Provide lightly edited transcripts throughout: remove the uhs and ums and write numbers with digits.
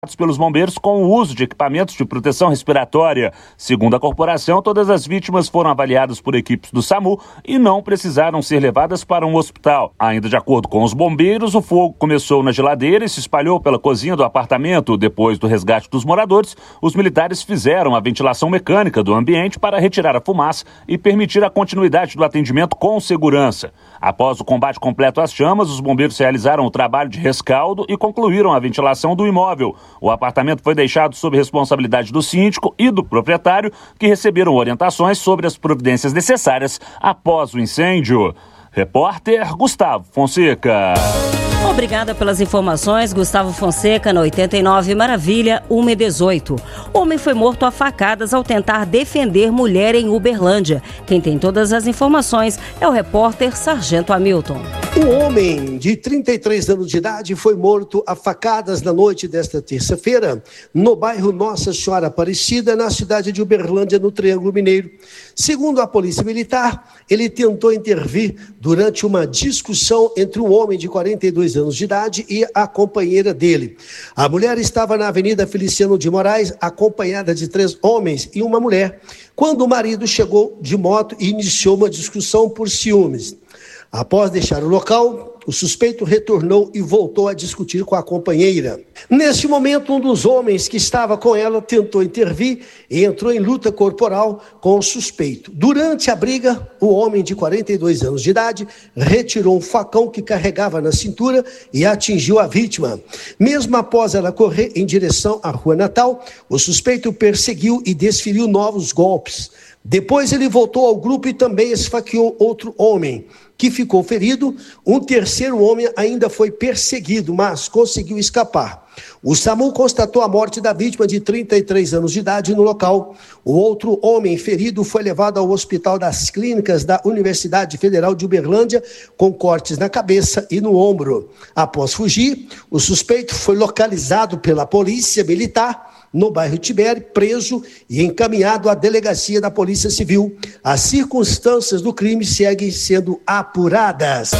pelos bombeiros com o uso de equipamentos de proteção respiratória. Segundo a corporação, todas as vítimas foram avaliadas por equipes do SAMU e não precisaram ser levadas para um hospital. Ainda de acordo com os bombeiros, o fogo começou na geladeira e se espalhou pela cozinha do apartamento. Depois do resgate dos moradores, os militares fizeram a ventilação mecânica do ambiente para retirar a fumaça e permitir a continuidade do atendimento com segurança. Após o combate completo às chamas, os bombeiros realizaram o trabalho de rescaldo e concluíram a ventilação do imóvel. O apartamento foi deixado sob responsabilidade do síndico e do proprietário, que receberam orientações sobre as providências necessárias após o incêndio. Repórter Gustavo Fonseca. Obrigada pelas informações, Gustavo Fonseca, na 89 Maravilha, 1h18. Homem foi morto a facadas ao tentar defender mulher em Uberlândia. Quem tem todas as informações é o repórter Sargento Hamilton. Um homem de 33 anos de idade foi morto a facadas na noite desta terça-feira, no bairro Nossa Senhora Aparecida, na cidade de Uberlândia, no Triângulo Mineiro. Segundo a Polícia Militar, ele tentou intervir durante uma discussão entre um homem de 42 anos de idade e a companheira dele. A mulher estava na Avenida Feliciano de Moraes, acompanhada de 3 homens e uma mulher, quando o marido chegou de moto e iniciou uma discussão por ciúmes. Após deixar o local, o suspeito retornou e voltou a discutir com a companheira. Neste momento, um dos homens que estava com ela tentou intervir e entrou em luta corporal com o suspeito. Durante a briga, o homem de 42 anos de idade retirou um facão que carregava na cintura e atingiu a vítima. Mesmo após ela correr em direção à Rua Natal, o suspeito perseguiu e desferiu novos golpes. Depois ele voltou ao grupo e também esfaqueou outro homem, que ficou ferido. Um terceiro homem ainda foi perseguido, mas conseguiu escapar. O SAMU constatou a morte da vítima de 33 anos de idade no local. O outro homem ferido foi levado ao Hospital das Clínicas da Universidade Federal de Uberlândia, com cortes na cabeça e no ombro. Após fugir, o suspeito foi localizado pela Polícia Militar no bairro Tibério, preso e encaminhado à delegacia da Polícia Civil. As circunstâncias do crime seguem sendo apuradas.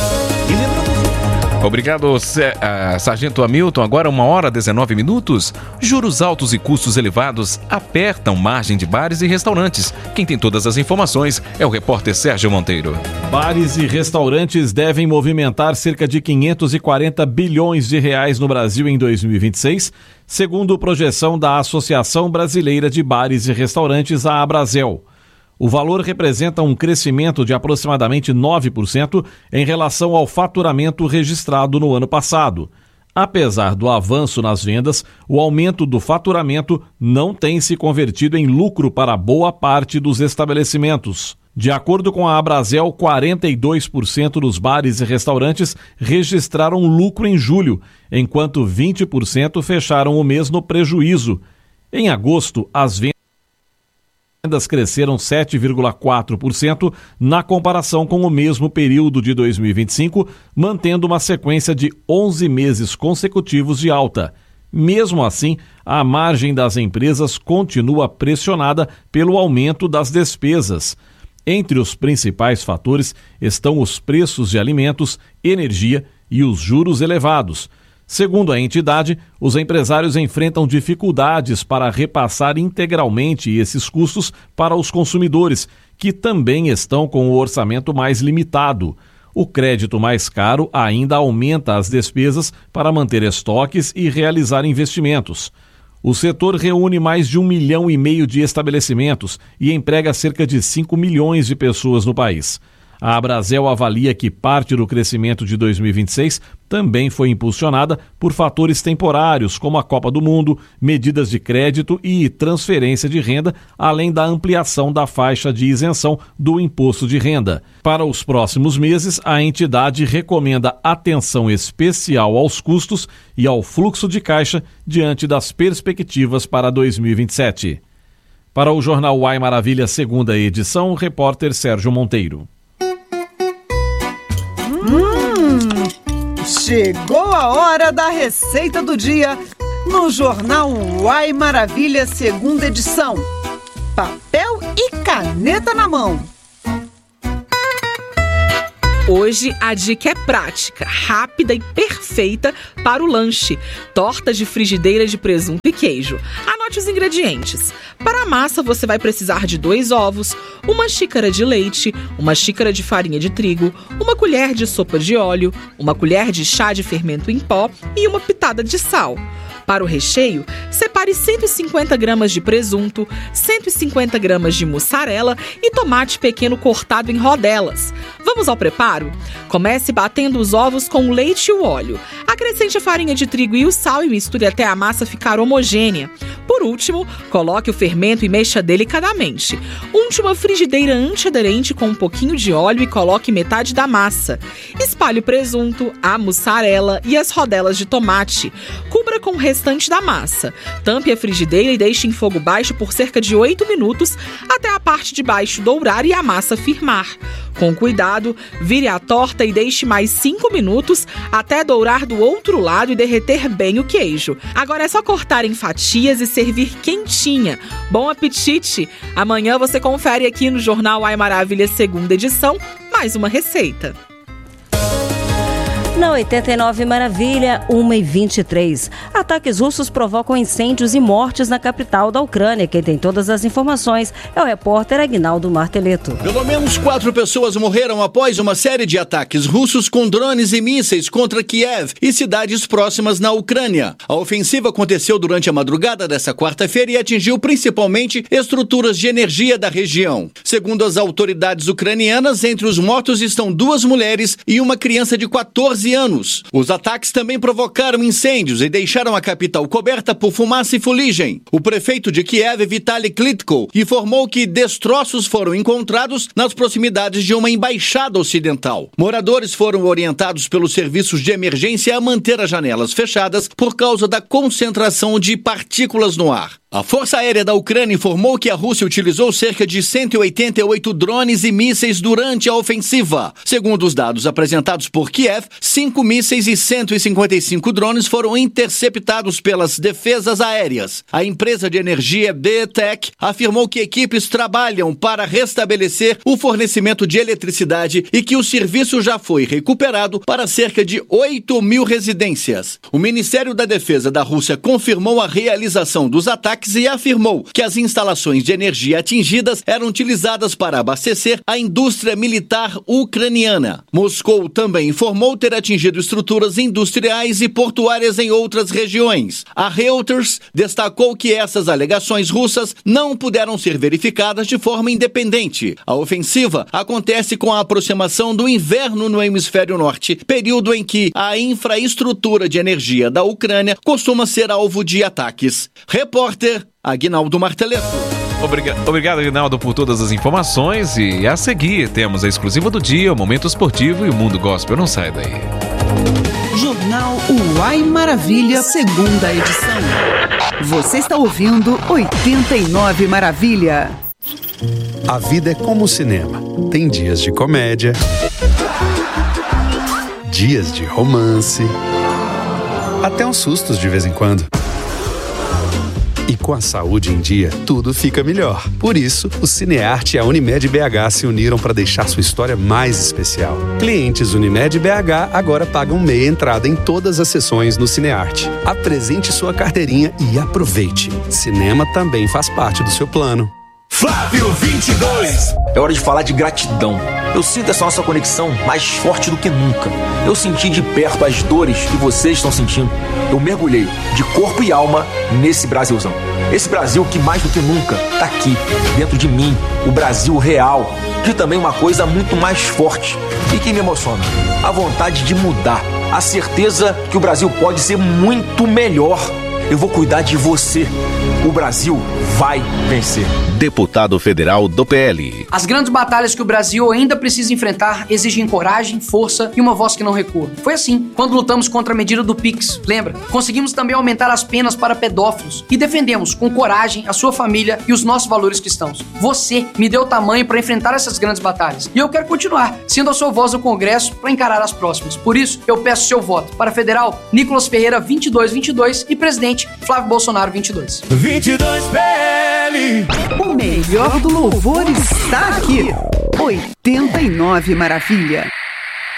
Obrigado, Sargento Hamilton. Agora 1h19. Juros altos e custos elevados apertam margem de bares e restaurantes. Quem tem todas as informações é o repórter Sérgio Monteiro. Bares e restaurantes devem movimentar cerca de 540 bilhões de reais no Brasil em 2026, segundo projeção da Associação Brasileira de Bares e Restaurantes, a Abrazel. O valor representa um crescimento de aproximadamente 9% em relação ao faturamento registrado no ano passado. Apesar do avanço nas vendas, o aumento do faturamento não tem se convertido em lucro para boa parte dos estabelecimentos. De acordo com a Abrazel, 42% dos bares e restaurantes registraram lucro em julho, enquanto 20% fecharam o mês no prejuízo. Em agosto, as vendas cresceram 7,4% na comparação com o mesmo período de 2025, mantendo uma sequência de 11 meses consecutivos de alta. Mesmo assim, a margem das empresas continua pressionada pelo aumento das despesas. Entre os principais fatores estão os preços de alimentos, energia e os juros elevados. Segundo a entidade, os empresários enfrentam dificuldades para repassar integralmente esses custos para os consumidores, que também estão com o orçamento mais limitado. O crédito mais caro ainda aumenta as despesas para manter estoques e realizar investimentos. O setor reúne mais de 1,5 milhão de estabelecimentos e emprega cerca de 5 milhões de pessoas no país. A Abrazel avalia que parte do crescimento de 2026 também foi impulsionada por fatores temporários, como a Copa do Mundo, medidas de crédito e transferência de renda, além da ampliação da faixa de isenção do imposto de renda. Para os próximos meses, a entidade recomenda atenção especial aos custos e ao fluxo de caixa diante das perspectivas para 2027. Para o Jornal Uai Maravilha, segunda edição, o repórter Sérgio Monteiro. Chegou a hora da receita do dia no Jornal Uai Maravilha, segunda edição. Papel e caneta na mão. Hoje a dica é prática, rápida e perfeita para o lanche. Torta de frigideira de presunto e queijo. Anote os ingredientes. Para a massa você vai precisar de 2 ovos, 1 xícara de leite, 1 xícara de farinha de trigo, 1 colher de sopa de óleo, 1 colher de chá de fermento em pó e 1 pitada de sal. Para o recheio, separe 150 gramas de presunto, 150 gramas de mussarela e tomate pequeno cortado em rodelas. Vamos ao preparo? Comece batendo os ovos com o leite e o óleo. Acrescente a farinha de trigo e o sal e misture até a massa ficar homogênea. Por último, coloque o fermento e mexa delicadamente. Unte uma frigideira antiaderente com um pouquinho de óleo e coloque metade da massa. Espalhe o presunto, a mussarela e as rodelas de tomate. Cubra com o restante da massa. Tampe a frigideira e deixe em fogo baixo por cerca de 8 minutos até a parte de baixo dourar e a massa firmar. Com cuidado, vire a torta e deixe mais 5 minutos até dourar do outro lado e derreter bem o queijo. Agora é só cortar em fatias e servir quentinha. Bom apetite! Amanhã você confere aqui no Jornal Ai Maravilha, segunda edição, mais uma receita. Na 89 Maravilha, 1h23. Ataques russos provocam incêndios e mortes na capital da Ucrânia. Quem tem todas as informações é o repórter Aguinaldo Marteleto. Pelo menos 4 pessoas morreram após uma série de ataques russos com drones e mísseis contra Kiev e cidades próximas na Ucrânia. A ofensiva aconteceu durante a madrugada desta quarta-feira e atingiu principalmente estruturas de energia da região. Segundo as autoridades ucranianas, entre os mortos estão 2 mulheres e uma criança de 14 anos. Os ataques também provocaram incêndios e deixaram a capital coberta por fumaça e fuligem. O prefeito de Kiev, Vitaly Klitschko, informou que destroços foram encontrados nas proximidades de uma embaixada ocidental. Moradores foram orientados pelos serviços de emergência a manter as janelas fechadas por causa da concentração de partículas no ar. A Força Aérea da Ucrânia informou que a Rússia utilizou cerca de 188 drones e mísseis durante a ofensiva. Segundo os dados apresentados por Kiev, 5 mísseis e 155 drones foram interceptados pelas defesas aéreas. A empresa de energia BTEC afirmou que equipes trabalham para restabelecer o fornecimento de eletricidade e que o serviço já foi recuperado para cerca de 8.000 residências. O Ministério da Defesa da Rússia confirmou a realização dos ataques e afirmou que as instalações de energia atingidas eram utilizadas para abastecer a indústria militar ucraniana. Moscou também informou ter atingido estruturas industriais e portuárias em outras regiões. A Reuters destacou que essas alegações russas não puderam ser verificadas de forma independente. A ofensiva acontece com a aproximação do inverno no hemisfério norte, período em que a infraestrutura de energia da Ucrânia costuma ser alvo de ataques. Repórter Aguinaldo Marteleto. Obrigado, Aguinaldo, por todas as informações. E a seguir temos a exclusiva do dia, o Momento Esportivo e o Mundo Gospel. Não sai daí. Jornal Uai Maravilha, segunda edição. Você está ouvindo 89 Maravilha. A vida é como o cinema. Tem dias de comédia, dias de romance, até uns sustos de vez em quando. E com a saúde em dia, tudo fica melhor. Por isso, o Cinearte e a Unimed BH se uniram para deixar sua história mais especial. Clientes Unimed BH agora pagam meia entrada em todas as sessões no Cinearte. Apresente sua carteirinha e aproveite. Cinema também faz parte do seu plano. Flávio 22. É hora de falar de gratidão. Eu sinto essa nossa conexão mais forte do que nunca. Eu senti de perto as dores que vocês estão sentindo. Eu mergulhei de corpo e alma nesse Brasilzão. Esse Brasil que mais do que nunca tá aqui, dentro de mim, o Brasil real. E também uma coisa muito mais forte e que me emociona: a vontade de mudar, a certeza que o Brasil pode ser muito melhor. Eu vou cuidar de você. O Brasil vai vencer. Deputado federal do PL. As grandes batalhas que o Brasil ainda precisa enfrentar exigem coragem, força e uma voz que não recua. Foi assim quando lutamos contra a medida do Pix, lembra? Conseguimos também aumentar as penas para pedófilos e defendemos com coragem a sua família e os nossos valores cristãos. Você me deu tamanho para enfrentar essas grandes batalhas e eu quero continuar sendo a sua voz no Congresso para encarar as próximas. Por isso, eu peço seu voto para federal Nicolas Ferreira 2222 e presidente Flávio Bolsonaro 22. 22 PL. O melhor do louvor está aqui. 89 Maravilha.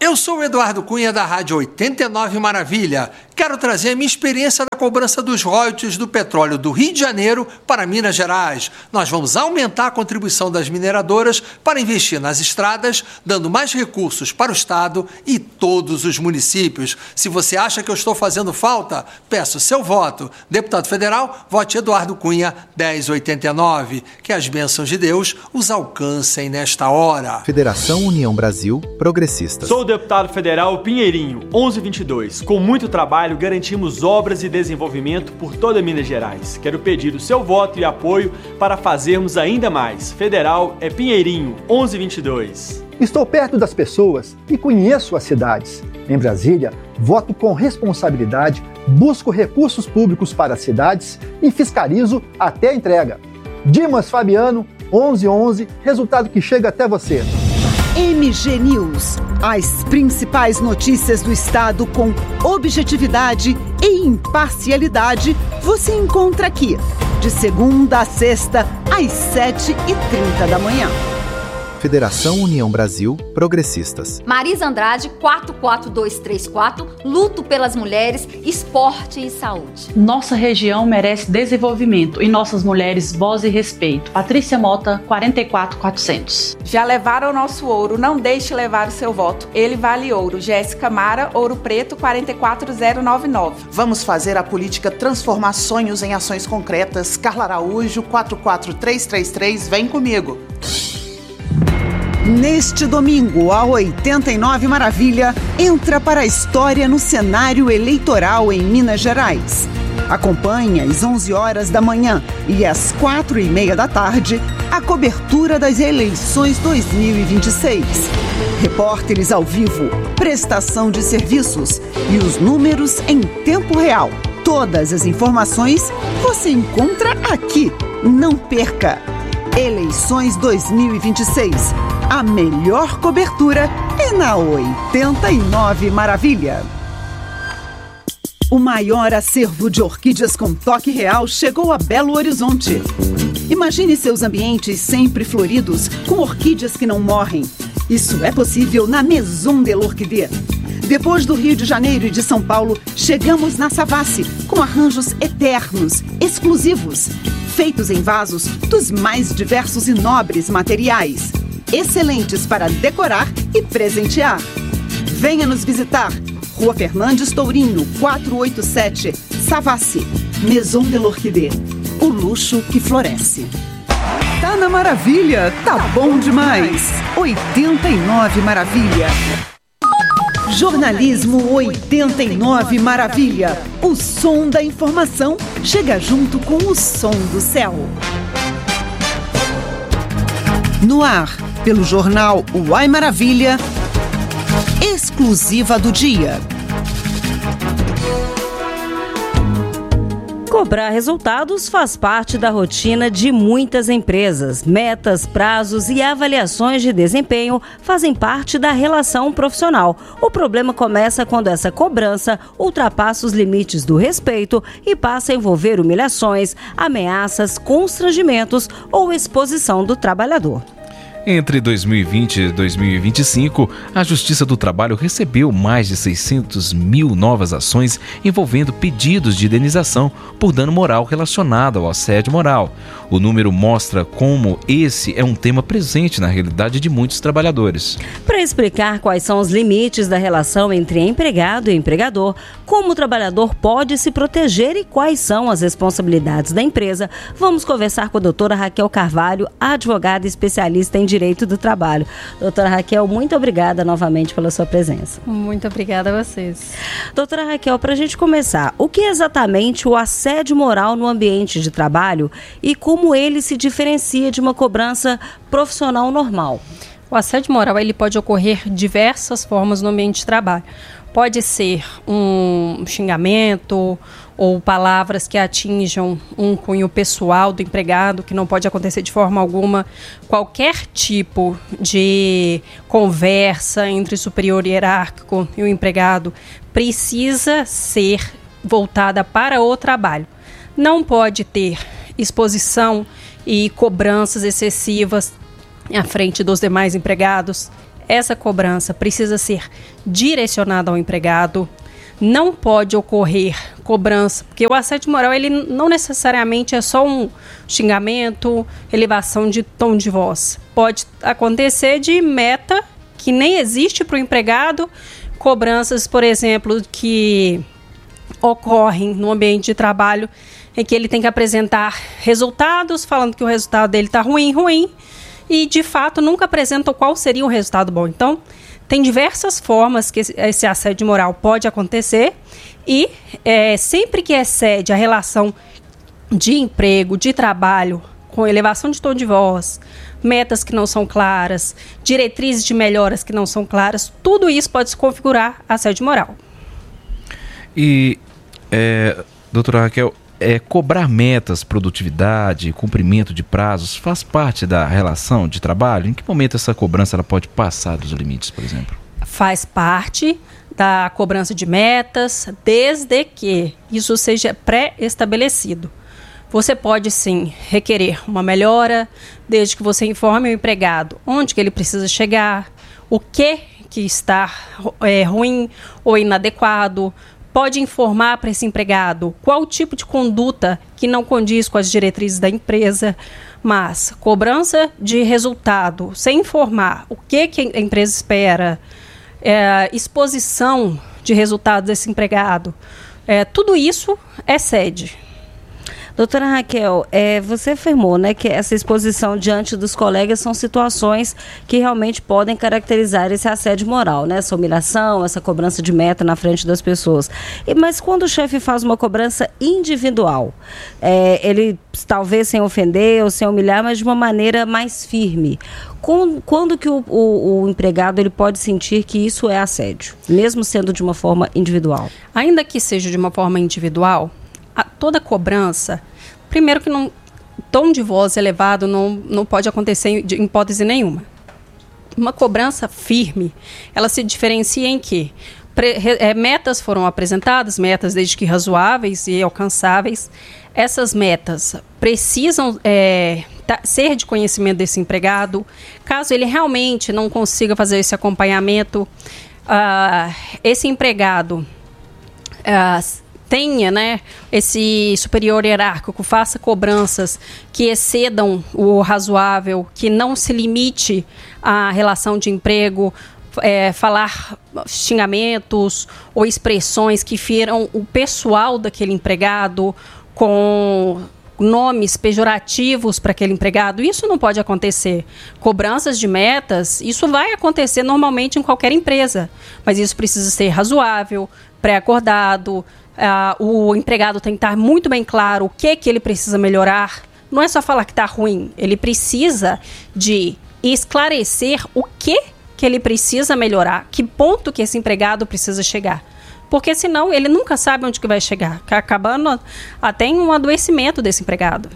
Eu sou o Eduardo Cunha, da Rádio 89 Maravilha. Quero trazer a minha experiência da cobrança dos royalties do petróleo do Rio de Janeiro para Minas Gerais. Nós vamos aumentar a contribuição das mineradoras para investir nas estradas, dando mais recursos para o Estado e todos os municípios. Se você acha que eu estou fazendo falta, peço seu voto. Deputado federal, vote Eduardo Cunha, 1089. Que as bênçãos de Deus os alcancem nesta hora. Federação União Brasil Progressistas. Sou o deputado federal Pinheirinho, 1122. Com muito trabalho, garantimos obras e desenvolvimento por toda Minas Gerais. Quero pedir o seu voto e apoio para fazermos ainda mais. Federal é Pinheirinho, 1122. Estou perto das pessoas e conheço as cidades. Em Brasília, voto com responsabilidade, busco recursos públicos para as cidades e fiscalizo até a entrega. Dimas Fabiano, 1111, resultado que chega até você. MG News, as principais notícias do estado com objetividade e imparcialidade, você encontra aqui, de segunda a sexta, às 7h30 da manhã. Federação União Brasil Progressistas. Marisa Andrade, 44234, luto pelas mulheres, esporte e saúde. Nossa região merece desenvolvimento e nossas mulheres voz e respeito. Patrícia Mota, 44400. Já levaram o nosso ouro, não deixe levar o seu voto. Ele vale ouro. Jéssica Mara, Ouro Preto, 44099. Vamos fazer a política transformar sonhos em ações concretas. Carla Araújo, 44333, vem comigo. Neste domingo, a 89 Maravilha entra para a história no cenário eleitoral em Minas Gerais. Acompanhe às 11 horas da manhã e às 4h30 da tarde a cobertura das eleições 2026. Repórteres ao vivo, prestação de serviços e os números em tempo real. Todas as informações você encontra aqui. Não perca! Eleições 2026. A melhor cobertura é na 89 Maravilha. O maior acervo de orquídeas com toque real chegou a Belo Horizonte. Imagine seus ambientes sempre floridos com orquídeas que não morrem. Isso é possível na Maison de l'Orchidée. Depois do Rio de Janeiro e de São Paulo, chegamos na Savassi com arranjos eternos, exclusivos, feitos em vasos dos mais diversos e nobres materiais. Excelentes para decorar e presentear. Venha nos visitar. Rua Fernandes Tourinho, 487, Savassi, Maison de l'Orchidée. O luxo que floresce. Tá na Maravilha, tá bom demais. 89 Maravilha. Jornalismo 89 Maravilha. O som da informação chega junto com o som do céu. No ar, pelo jornal Uai Maravilha, exclusiva do dia. Cobrar resultados faz parte da rotina de muitas empresas. Metas, prazos e avaliações de desempenho fazem parte da relação profissional. O problema começa quando essa cobrança ultrapassa os limites do respeito e passa a envolver humilhações, ameaças, constrangimentos ou exposição do trabalhador. Entre 2020 e 2025, a Justiça do Trabalho recebeu mais de 600 mil novas ações envolvendo pedidos de indenização por dano moral relacionado ao assédio moral. O número mostra como esse é um tema presente na realidade de muitos trabalhadores. Para explicar quais são os limites da relação entre empregado e empregador, como o trabalhador pode se proteger e quais são as responsabilidades da empresa, vamos conversar com a doutora Raquel Carvalho, advogada especialista em Direito do Trabalho. Doutora Raquel, muito obrigada novamente pela sua presença. Muito obrigada a vocês. Doutora Raquel, para a gente começar, o que é exatamente o assédio moral no ambiente de trabalho e como ele se diferencia de uma cobrança profissional normal? O assédio moral ele pode ocorrer de diversas formas no ambiente de trabalho. Pode ser um xingamento ou palavras que atinjam um cunho pessoal do empregado, que não pode acontecer de forma alguma. Qualquer tipo de conversa entre superior hierárquico e o empregado precisa ser voltada para o trabalho. Não pode ter exposição e cobranças excessivas à frente dos demais empregados. essa cobrança precisa ser direcionada ao empregado. Não pode ocorrer cobrança, porque o assédio moral ele não necessariamente é só um xingamento, elevação de tom de voz. Pode acontecer de meta que nem existe para o empregado, cobranças, por exemplo, que ocorrem no ambiente de trabalho em que ele tem que apresentar resultados, falando que o resultado dele está ruim, e de fato nunca apresentam qual seria o resultado bom. Então, tem diversas formas que esse assédio moral pode acontecer e sempre que excede a relação de emprego, de trabalho, com elevação de tom de voz, metas que não são claras, diretrizes de melhoras que não são claras, tudo isso pode se configurar assédio moral. E, doutora Raquel, cobrar metas, produtividade, cumprimento de prazos, faz parte da relação de trabalho? Em que momento essa cobrança ela pode passar dos limites, por exemplo? Faz parte Da cobrança de metas, desde que isso seja pré-estabelecido. Você pode sim requerer uma melhora, desde que você informe o empregado onde que ele precisa chegar, o que está ruim ou inadequado. Pode informar para esse empregado qual tipo de conduta que não condiz com as diretrizes da empresa, mas cobrança de resultado, sem informar o que a empresa espera, exposição de resultados desse empregado, tudo isso excede. Doutora Raquel, você afirmou, né, que essa exposição diante dos colegas são situações que realmente podem caracterizar esse assédio moral, né? Essa humilhação, essa cobrança de meta na frente das pessoas. Mas quando o chefe faz uma cobrança individual, ele talvez sem ofender ou sem humilhar, mas de uma maneira mais firme, quando que o empregado ele pode sentir que isso é assédio, mesmo sendo de uma forma individual? Ainda que seja de uma forma individual, toda cobrança, primeiro que tom de voz elevado não pode acontecer em hipótese nenhuma. Uma cobrança firme, ela se diferencia em que metas foram apresentadas, metas desde que razoáveis e alcançáveis. Essas metas precisam ser de conhecimento desse empregado. Caso ele realmente não consiga fazer esse acompanhamento, esse empregado tenha, né, esse superior hierárquico, faça cobranças que excedam o razoável, que não se limite à relação de emprego, falar xingamentos ou expressões que firam o pessoal daquele empregado, com nomes pejorativos para aquele empregado. Isso não pode acontecer. Cobranças de metas, isso vai acontecer normalmente em qualquer empresa, mas isso precisa ser razoável, pré-acordado. O empregado tem que estar muito bem claro o que ele precisa melhorar. Não é só falar que está ruim, ele precisa de esclarecer o que ele precisa melhorar, que ponto que esse empregado precisa chegar. Porque senão ele nunca sabe onde que vai chegar, acabando até em um adoecimento desse empregado.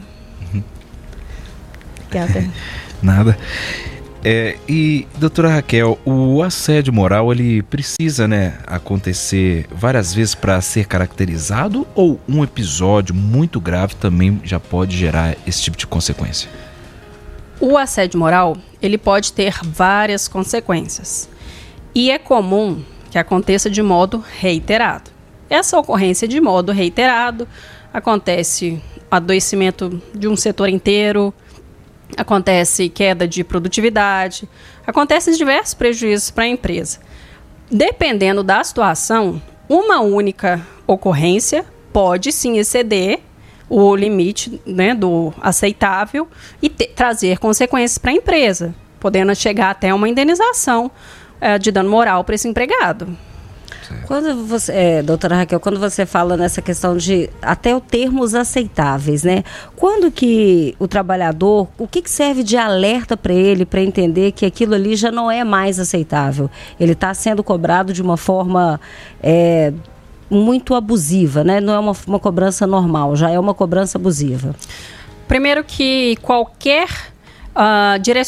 Nada. E, doutora Raquel, o assédio moral, ele precisa, né, acontecer várias vezes para ser caracterizado, ou um episódio muito grave também já pode gerar esse tipo de consequência? O assédio moral, ele pode ter várias consequências. E é comum que aconteça de modo reiterado. Essa ocorrência de modo reiterado acontece adoecimento de um setor inteiro, acontece queda de produtividade, acontecem diversos prejuízos para a empresa. Dependendo da situação, uma única ocorrência pode sim exceder o limite, né, do aceitável e trazer consequências para a empresa, podendo chegar até uma indenização de dano moral para esse empregado. Quando você, doutora Raquel, quando você fala nessa questão de até termos aceitáveis, né? Quando que o trabalhador, o que serve de alerta para ele, para entender que aquilo ali já não é mais aceitável? Ele está sendo cobrado de uma forma muito abusiva, né? Não é uma cobrança normal, já é uma cobrança abusiva. Primeiro que qualquer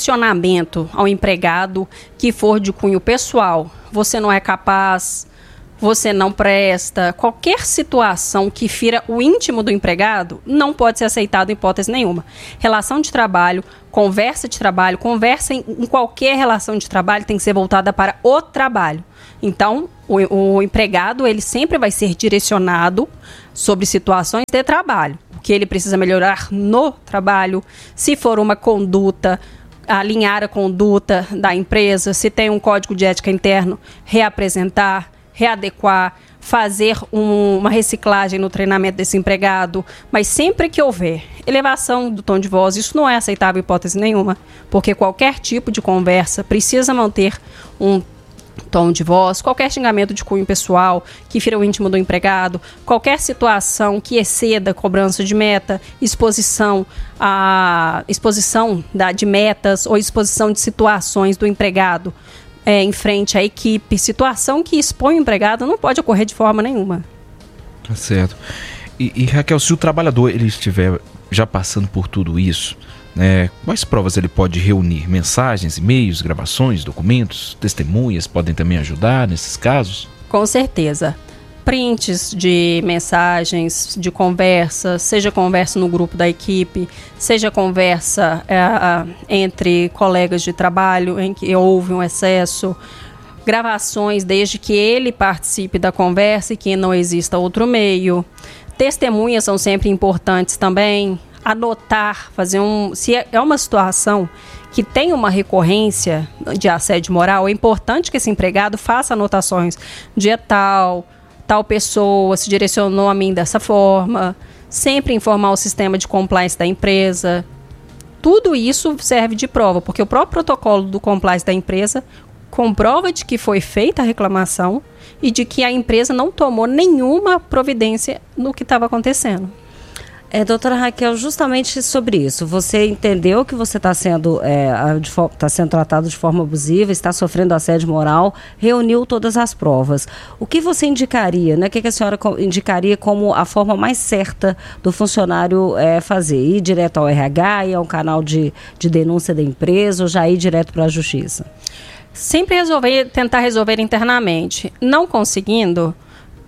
direcionamento ao empregado que for de cunho pessoal, você não é capaz, você não presta, qualquer situação que fira o íntimo do empregado não pode ser aceitado em hipótese nenhuma. Relação de trabalho, conversa em qualquer relação de trabalho tem que ser voltada para o trabalho. Então, o empregado, ele sempre vai ser direcionado sobre situações de trabalho, o que ele precisa melhorar no trabalho, se for uma conduta, alinhar a conduta da empresa, se tem um código de ética interno, reapresentar, readequar, fazer uma reciclagem no treinamento desse empregado, mas sempre que houver elevação do tom de voz, isso não é aceitável em hipótese nenhuma, porque qualquer tipo de conversa precisa manter um tom de voz, qualquer xingamento de cunho pessoal que fira o íntimo do empregado, qualquer situação que exceda a cobrança de meta, exposição de metas ou exposição de situações do empregado em frente à equipe, situação que expõe o empregado não pode ocorrer de forma nenhuma. Certo. E Raquel, se o trabalhador ele estiver já passando por tudo isso, quais provas ele pode reunir? Mensagens, e-mails, gravações, documentos, testemunhas podem também ajudar nesses casos? Com certeza. Prints de mensagens, de conversa, seja conversa no grupo da equipe, seja conversa entre colegas de trabalho em que houve um excesso, gravações desde que ele participe da conversa e que não exista outro meio. Testemunhas são sempre importantes também. Anotar, se é uma situação que tem uma recorrência de assédio moral, é importante que esse empregado faça anotações. Dia tal pessoa se direcionou a mim dessa forma, sempre informar o sistema de compliance da empresa. Tudo isso serve de prova, porque o próprio protocolo do compliance da empresa comprova de que foi feita a reclamação e de que a empresa não tomou nenhuma providência no que estava acontecendo. Doutora Raquel, justamente sobre isso, você entendeu que você está sendo tratado de forma abusiva, está sofrendo assédio moral, reuniu todas as provas. O que você indicaria, o que a senhora indicaria como a forma mais certa do funcionário fazer? Ir direto ao RH, ir a um canal de denúncia da empresa ou já ir direto para a justiça? Sempre tentar resolver internamente. Não conseguindo,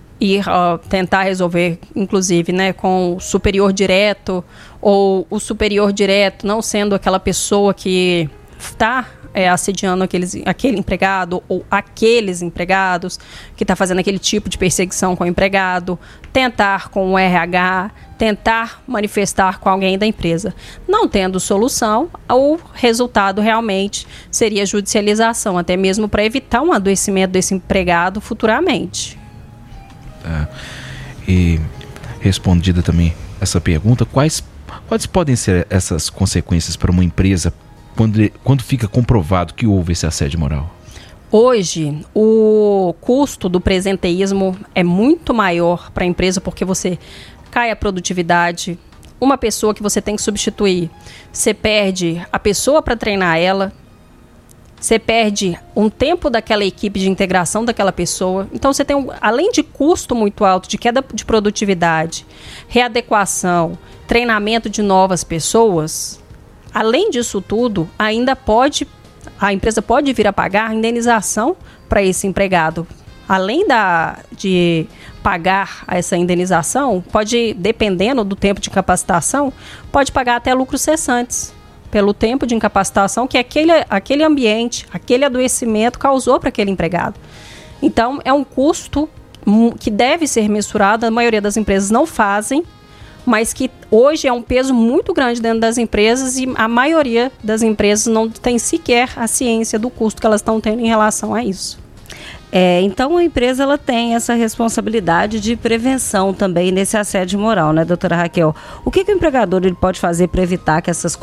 tentar resolver, inclusive, com o superior direto, ou o superior direto não sendo aquela pessoa que está assediando aquele empregado ou aqueles empregados, que está fazendo aquele tipo de perseguição com o empregado, tentar com o RH, tentar manifestar com alguém da empresa. Não tendo solução, o resultado realmente seria judicialização, até mesmo para evitar um adoecimento desse empregado futuramente. E respondida também essa pergunta, quais podem ser essas consequências para uma empresa quando fica comprovado que houve esse assédio moral? Hoje, o custo do presenteísmo é muito maior para a empresa, porque você cai a produtividade, uma pessoa que você tem que substituir, você perde a pessoa para treinar ela, você perde um tempo daquela equipe de integração daquela pessoa. Então, você tem, além de custo muito alto, de queda de produtividade, readequação, treinamento de novas pessoas, além disso tudo, ainda a empresa pode vir a pagar indenização para esse empregado. Além de pagar essa indenização, pode, dependendo do tempo de capacitação, pode pagar até lucros cessantes pelo tempo de incapacitação que aquele ambiente, aquele adoecimento causou para aquele empregado. Então, é um custo que deve ser mensurado, a maioria das empresas não fazem, mas que hoje é um peso muito grande dentro das empresas e a maioria das empresas não tem sequer a ciência do custo que elas estão tendo em relação a isso. Então a empresa ela tem essa responsabilidade de prevenção também nesse assédio moral, né, doutora Raquel? O que o empregador ele pode fazer para evitar que essas